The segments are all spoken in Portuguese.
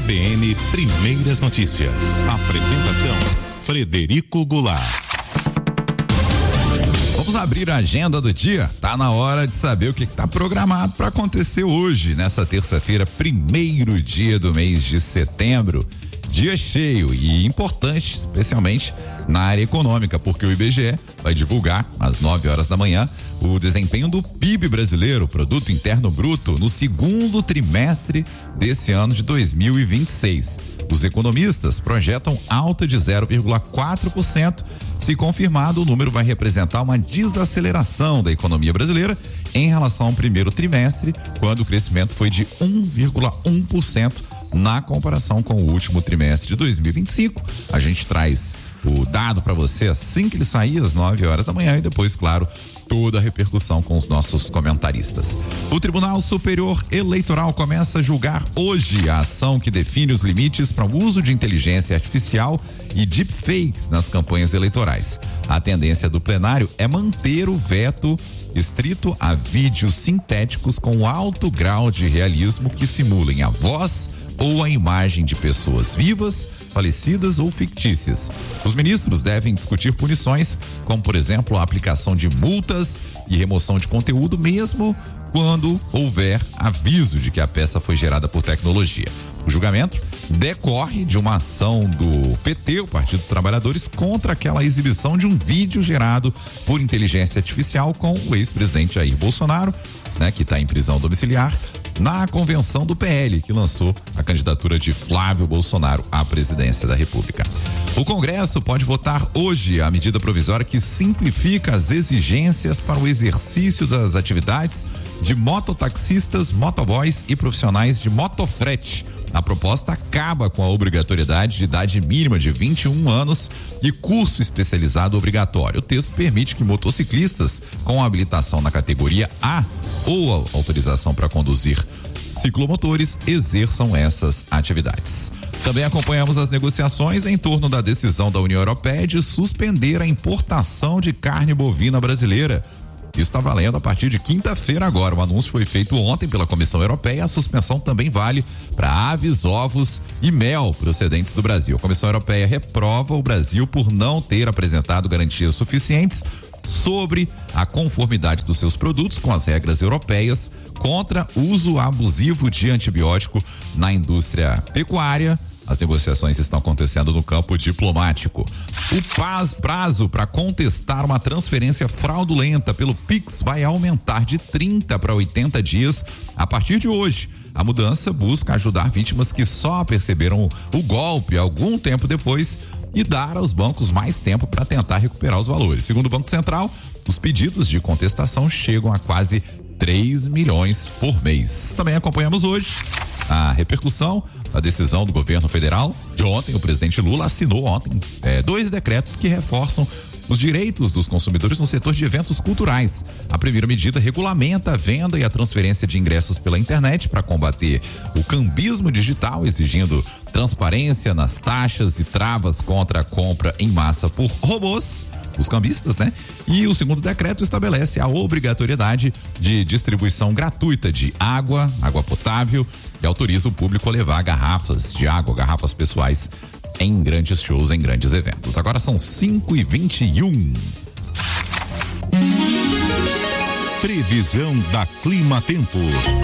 CBN Primeiras Notícias. Apresentação: Frederico Goulart. Vamos abrir a agenda do dia. Tá na hora de saber o que está programado para acontecer hoje, nessa terça-feira, primeiro dia do mês de setembro. Dia cheio e importante, especialmente na área econômica, porque o IBGE vai divulgar às 9 horas da manhã o desempenho do PIB brasileiro, Produto Interno Bruto, no segundo trimestre desse ano de 2026. Os economistas projetam alta de 0,4%. Se confirmado, o número vai representar uma desaceleração da economia brasileira em relação ao primeiro trimestre, quando o crescimento foi de 1,1%. Na comparação com o último trimestre de 2025, a gente traz o dado para você assim que ele sair às 9 horas da manhã e depois, claro, toda a repercussão com os nossos comentaristas. O Tribunal Superior Eleitoral começa a julgar hoje a ação que define os limites para o uso de inteligência artificial e deepfakes nas campanhas eleitorais. A tendência do plenário é manter o veto estrito a vídeos sintéticos com alto grau de realismo que simulem a voz ou a imagem de pessoas vivas, falecidas ou fictícias. Os ministros devem discutir punições, como por exemplo a aplicação de multas e remoção de conteúdo, mesmo quando houver aviso de que a peça foi gerada por tecnologia. O julgamento decorre de uma ação do PT, o Partido dos Trabalhadores, contra aquela exibição de um vídeo gerado por inteligência artificial com o ex-presidente Jair Bolsonaro, que está em prisão domiciliar, na convenção do PL, que lançou a candidatura de Flávio Bolsonaro à presidência da República. O Congresso pode votar hoje a medida provisória que simplifica as exigências para o exercício das atividades de mototaxistas, motoboys e profissionais de motofrete. A proposta acaba com a obrigatoriedade de idade mínima de 21 anos e curso especializado obrigatório. O texto permite que motociclistas com habilitação na categoria A ou autorização para conduzir ciclomotores exerçam essas atividades. Também acompanhamos as negociações em torno da decisão da União Europeia de suspender a importação de carne bovina brasileira. Isso está valendo a partir de quinta-feira agora. O anúncio foi feito ontem pela Comissão Europeia. A suspensão também vale para aves, ovos e mel procedentes do Brasil. A Comissão Europeia reprova o Brasil por não ter apresentado garantias suficientes sobre a conformidade dos seus produtos com as regras europeias contra o uso abusivo de antibiótico na indústria pecuária. As negociações estão acontecendo no campo diplomático. O prazo para contestar uma transferência fraudulenta pelo Pix vai aumentar de 30 para 80 dias a partir de hoje. A mudança busca ajudar vítimas que só perceberam o golpe algum tempo depois e dar aos bancos mais tempo para tentar recuperar os valores. Segundo o Banco Central, os pedidos de contestação chegam a quase 3 milhões por mês. Também acompanhamos hoje a repercussão da decisão do governo federal de ontem. O presidente Lula assinou ontem 2 decretos que reforçam os direitos dos consumidores no setor de eventos culturais. A primeira medida regulamenta a venda e a transferência de ingressos pela internet para combater o cambismo digital, exigindo transparência nas taxas e travas contra a compra em massa por robôs, os cambistas, E o segundo decreto estabelece a obrigatoriedade de distribuição gratuita de água potável e autoriza o público a levar garrafas de água, garrafas pessoais em grandes shows, em grandes eventos. Agora são 5h21. Previsão da Clima Tempo.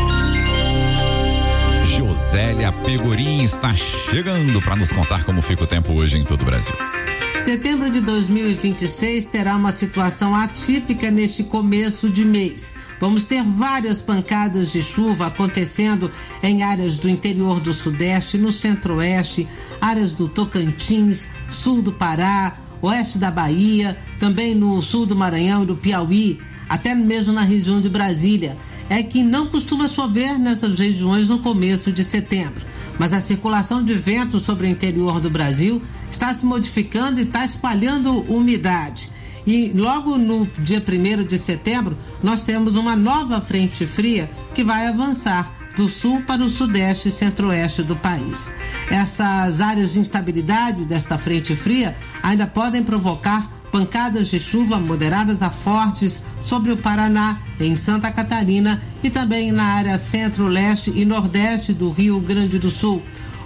Josélia Pegorim está chegando para nos contar como fica o tempo hoje em todo o Brasil. Setembro de 2026 terá uma situação atípica neste começo de mês. Vamos ter várias pancadas de chuva acontecendo em áreas do interior do Sudeste, no Centro-Oeste, áreas do Tocantins, sul do Pará, oeste da Bahia, também no sul do Maranhão e do Piauí, até mesmo na região de Brasília. É que não costuma chover nessas regiões no começo de setembro, mas a circulação de vento sobre o interior do Brasil está se modificando e está espalhando umidade. E logo no dia 1º de setembro, nós temos uma nova frente fria que vai avançar do sul para o sudeste e centro-oeste do país. Essas áreas de instabilidade desta frente fria ainda podem provocar pancadas de chuva moderadas a fortes sobre o Paraná, em Santa Catarina e também na área centro-leste e nordeste do Rio Grande do Sul.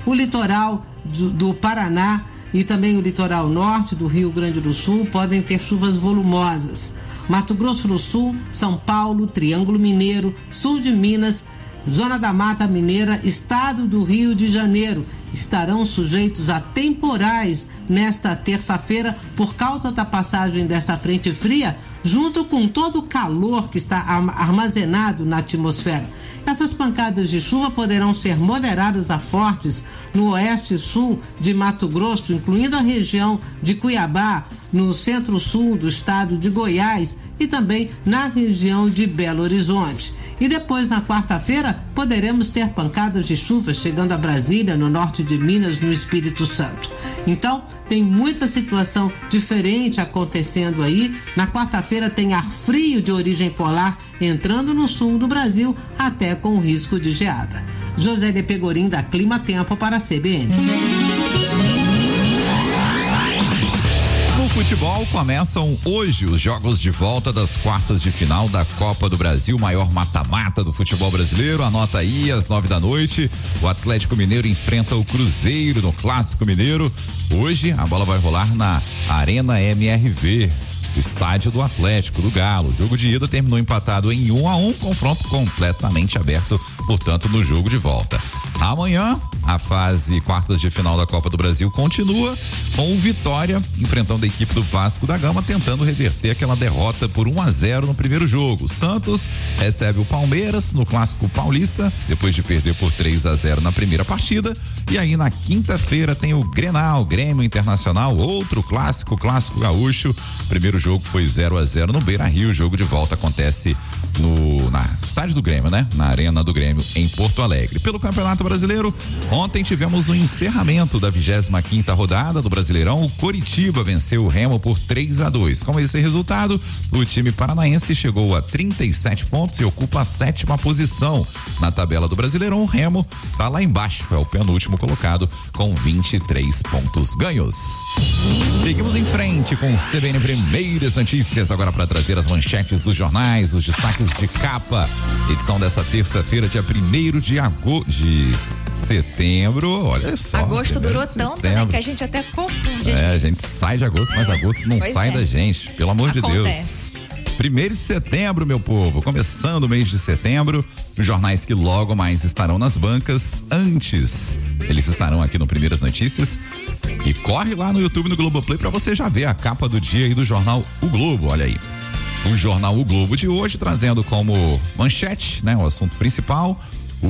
O litoral do Paraná e também o litoral norte do Rio Grande do Sul podem ter chuvas volumosas. Mato Grosso do Sul, São Paulo, Triângulo Mineiro, sul de Minas, Zona da Mata Mineira, estado do Rio de Janeiro estarão sujeitos a temporais nesta terça-feira por causa da passagem desta frente fria, junto com todo o calor que está armazenado na atmosfera. Essas pancadas de chuva poderão ser moderadas a fortes no oeste e sul de Mato Grosso, incluindo a região de Cuiabá, no centro-sul do estado de Goiás e também na região de Belo Horizonte. E depois, na quarta-feira, poderemos ter pancadas de chuva chegando a Brasília, no norte de Minas, no Espírito Santo. Então, tem muita situação diferente acontecendo aí. Na quarta-feira tem ar frio de origem polar entrando no sul do Brasil, até com risco de geada. Josélia Pegorim, da Clima Tempo, para a CBN. No futebol, começam hoje os jogos de volta das quartas de final da Copa do Brasil, maior mata-mata do futebol brasileiro. Anota aí, às 9h, o Atlético Mineiro enfrenta o Cruzeiro no Clássico Mineiro. Hoje a bola vai rolar na Arena MRV, estádio do Atlético, do Galo. O jogo de ida terminou empatado em 1-1, confronto completamente aberto, portanto, no jogo de volta. Amanhã, a fase quartas de final da Copa do Brasil continua com o Vitória enfrentando a equipe do Vasco da Gama, tentando reverter aquela derrota por 1-0 no primeiro jogo. O Santos recebe o Palmeiras no Clássico Paulista, depois de perder por 3-0 na primeira partida. E aí na quinta-feira tem o Grenal, Grêmio Internacional, outro clássico gaúcho. O primeiro jogo foi 0-0 no Beira-Rio. O jogo de volta acontece na estádio do Grêmio, né? Na Arena do Grêmio, em Porto Alegre. Pelo Campeonato Brasileiro, ontem tivemos o encerramento da 25ª rodada do Brasileirão. O Coritiba venceu o Remo por 3-2. Com esse resultado, o time paranaense chegou a 37 pontos e ocupa a 7ª posição na tabela do Brasileirão. O Remo tá lá embaixo, é o penúltimo colocado com 23 pontos ganhos. Seguimos em frente com o CBN Primeiras Notícias, agora para trazer as manchetes dos jornais, os destaques de capa. Edição dessa terça-feira, dia 1º de setembro. Olha só. Agosto durou tanto, né, que a gente até confunde. A gente sai de agosto, mas agosto não sai da gente, pelo amor de Deus. 1º de setembro, meu povo, começando o mês de setembro, os jornais que logo mais estarão nas bancas. Antes, eles estarão aqui no Primeiras Notícias. E corre lá no YouTube, no Globoplay, pra você já ver a capa do dia aí do jornal O Globo, olha aí. O jornal O Globo de hoje trazendo como manchete, né, o assunto principal,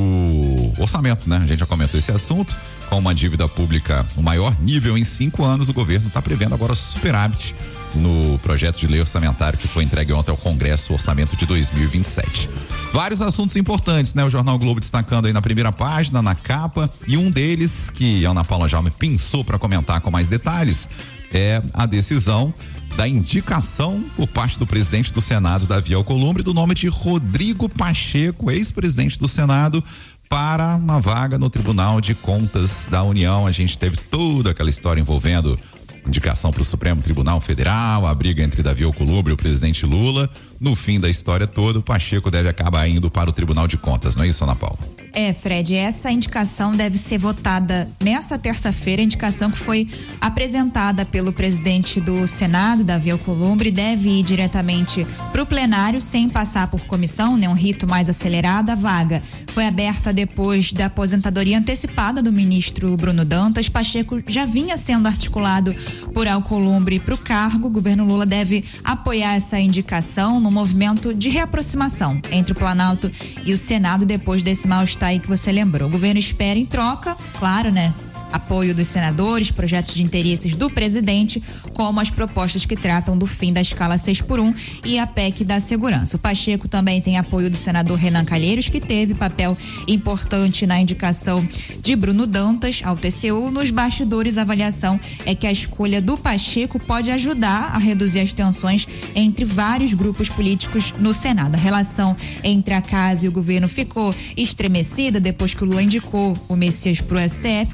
o orçamento, né? A gente já comentou esse assunto. Com uma dívida pública no maior nível em 5 anos, o governo está prevendo agora superávit no projeto de lei orçamentário que foi entregue ontem ao Congresso, o orçamento de 2027. Vários assuntos importantes, né? O jornal Globo destacando aí na primeira página, na capa, e um deles que a Ana Paula Jaume pensou para comentar com mais detalhes é a decisão da indicação por parte do presidente do Senado, Davi Alcolumbre, do nome de Rodrigo Pacheco, ex-presidente do Senado, para uma vaga no Tribunal de Contas da União. A gente teve toda aquela história envolvendo indicação para o Supremo Tribunal Federal, a briga entre Davi Alcolumbre e o presidente Lula. No fim da história toda, o Pacheco deve acabar indo para o Tribunal de Contas, não é isso, Ana Paula? Fred, essa indicação deve ser votada nessa terça-feira, a indicação que foi apresentada pelo presidente do Senado, Davi Alcolumbre, deve ir diretamente para o plenário sem passar por comissão, né? Um rito mais acelerado. A vaga foi aberta depois da aposentadoria antecipada do ministro Bruno Dantas. Pacheco já vinha sendo articulado por Alcolumbre para o cargo. O governo Lula deve apoiar essa indicação no movimento de reaproximação entre o Planalto e o Senado depois desse mal-estar aí que você lembrou. O governo espera em troca, claro, né? Apoio dos senadores, projetos de interesses do presidente, como as propostas que tratam do fim da escala 6x1 e a PEC da segurança. O Pacheco também tem apoio do senador Renan Calheiros, que teve papel importante na indicação de Bruno Dantas ao TCU. Nos bastidores, a avaliação é que a escolha do Pacheco pode ajudar a reduzir as tensões entre vários grupos políticos no Senado. A relação entre a casa e o governo ficou estremecida depois que o Lula indicou o Messias para o STF, contrariando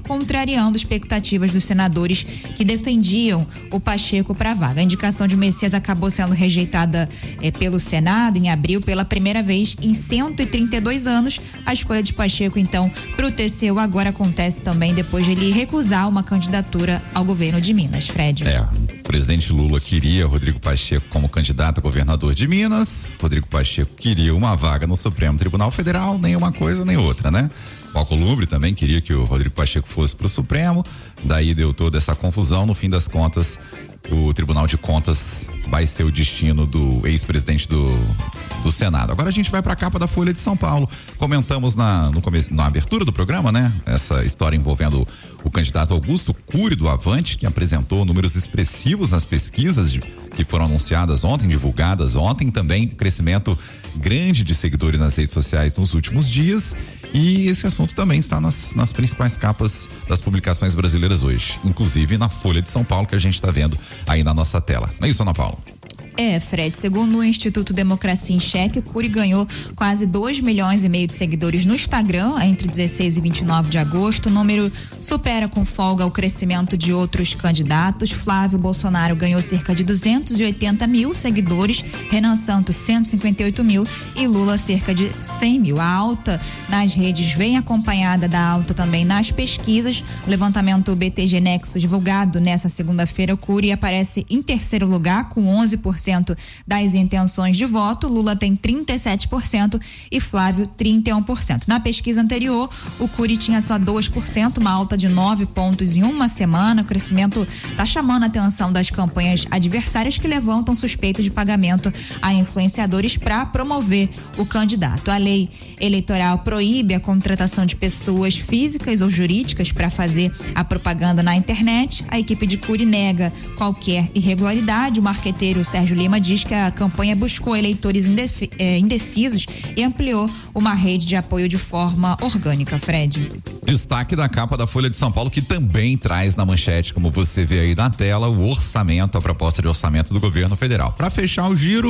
contrariando expectativas dos senadores que defendiam o Pacheco para a vaga. A indicação de Messias acabou sendo rejeitada pelo Senado em abril pela primeira vez em 132 anos. A escolha de Pacheco, então, para o TCU agora acontece também depois de ele recusar uma candidatura ao governo de Minas. Fred. O presidente Lula queria Rodrigo Pacheco como candidato a governador de Minas. Rodrigo Pacheco queria uma vaga no Supremo Tribunal Federal, nem uma coisa nem outra, né? O Alcolumbre também queria que o Rodrigo Pacheco fosse para o Supremo, daí deu toda essa confusão. No fim das contas, o Tribunal de Contas vai ser o destino do ex-presidente do Senado. Agora a gente vai para a capa da Folha de São Paulo. Comentamos na abertura do programa, né? Essa história envolvendo o candidato Augusto Cury do Avante, que apresentou números expressivos nas pesquisas que foram anunciadas ontem, divulgadas ontem, também crescimento grande de seguidores nas redes sociais nos últimos dias, e esse assunto também está nas principais capas das publicações brasileiras hoje, inclusive na Folha de São Paulo, que a gente está vendo aí na nossa tela. Não é isso, Ana Paula? Fred, segundo o Instituto Democracia em Cheque, o Cury ganhou quase 2,5 milhões de seguidores no Instagram entre 16 e 29 de agosto. O número supera com folga o crescimento de outros candidatos. Flávio Bolsonaro ganhou cerca de 280 mil seguidores, Renan Santos 158 mil e Lula cerca de 100 mil. A alta nas redes vem acompanhada da alta também nas pesquisas. O levantamento BTG Nexo divulgado nessa segunda-feira, o Cury aparece em terceiro lugar com 11% das intenções de voto. Lula tem 37% e Flávio 31%. Na pesquisa anterior, o Cury tinha só 2%, uma alta de 9 pontos em uma semana. O crescimento está chamando a atenção das campanhas adversárias que levantam suspeita de pagamento a influenciadores para promover o candidato. A lei eleitoral proíbe a contratação de pessoas físicas ou jurídicas para fazer a propaganda na internet. A equipe de Cury nega qualquer irregularidade. O marqueteiro Sérgio Lima diz que a campanha buscou eleitores indecisos e ampliou uma rede de apoio de forma orgânica. Fred. Destaque da capa da Folha de São Paulo, que também traz na manchete, como você vê aí na tela, o orçamento, a proposta de orçamento do governo federal. Para fechar o giro,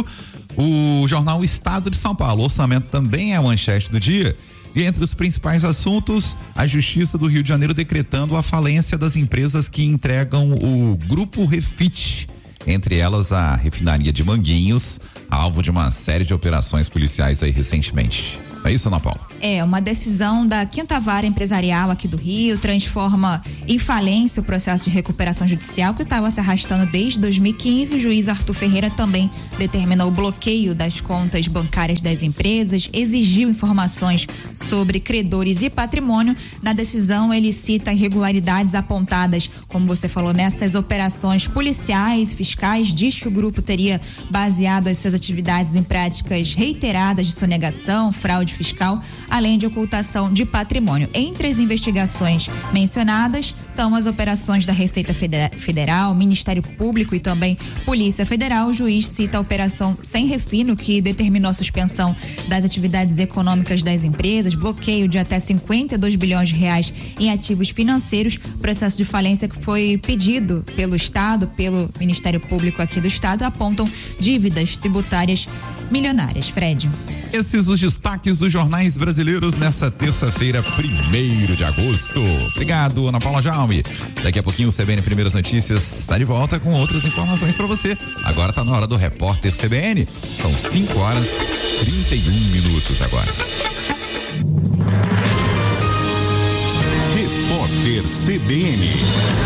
o jornal Estado de São Paulo. O orçamento também é a manchete do dia. E entre os principais assuntos, a Justiça do Rio de Janeiro decretando a falência das empresas que entregam o Grupo Refit. Entre elas, a refinaria de Manguinhos, alvo de uma série de operações policiais aí recentemente. É isso, Ana Paula? Uma decisão da 5ª Vara Empresarial aqui do Rio transforma em falência o processo de recuperação judicial que estava se arrastando desde 2015. O juiz Arthur Ferreira também determinou o bloqueio das contas bancárias das empresas, exigiu informações sobre credores e patrimônio. Na decisão, ele cita irregularidades apontadas, como você falou, nessas operações policiais, fiscais. Diz que o grupo teria baseado as suas atividades em práticas reiteradas de sonegação, fraude fiscal, além de ocultação de patrimônio. Entre as investigações mencionadas estão as operações da Receita Federal, Ministério Público e também Polícia Federal. O juiz cita a operação Sem Refino, que determinou a suspensão das atividades econômicas das empresas, bloqueio de até 52 bilhões de reais em ativos financeiros, processo de falência que foi pedido pelo Estado, pelo Ministério Público aqui do Estado, apontam dívidas tributárias milionárias. Fred. Esses os destaques dos jornais brasileiros nessa terça-feira, 1º de agosto. Obrigado, Ana Paula Jaume. Daqui a pouquinho o CBN Primeiras Notícias está de volta com outras informações para você. Agora está na hora do Repórter CBN. São 5h31 agora. Repórter CBN.